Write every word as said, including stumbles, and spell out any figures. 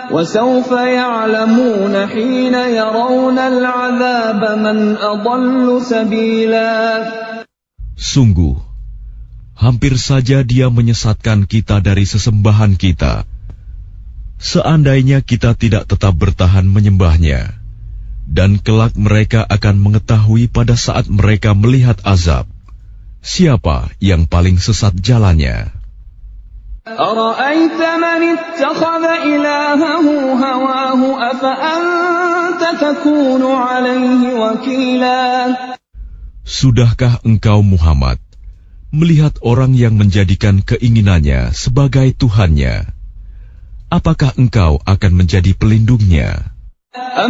وسوف يعلمون حين يرون العذاب من أضل سبيلا. Sungguh, hampir saja Dia menyesatkan kita dari sesembahan kita. Seandainya kita tidak tetap bertahan menyembahnya, dan kelak mereka akan mengetahui pada saat mereka melihat azab, siapa yang paling sesat jalannya. أَرَأَيْتَ مَنِ اتَّخَذَ إِلَٰهَهُ هَوَاهُ أَفَأَنتَ تَكُونُ عَلَيْهِ وَكِيلًا. Sudahkah engkau Muhammad melihat orang yang menjadikan keinginannya sebagai Tuhannya? Apakah engkau akan menjadi pelindungnya?